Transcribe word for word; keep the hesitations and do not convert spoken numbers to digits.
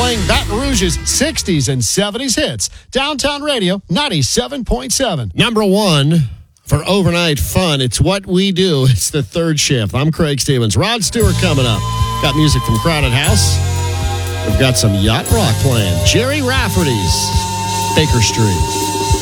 playing Baton Rouge's sixties and seventies hits. Downtown Radio, ninety-seven point seven. Number one for overnight fun. It's what we do. It's the third shift. I'm Craig Stevens. Rod Stewart coming up. Got music from Crowded House. We've got some yacht rock playing. Jerry Rafferty's Baker Street.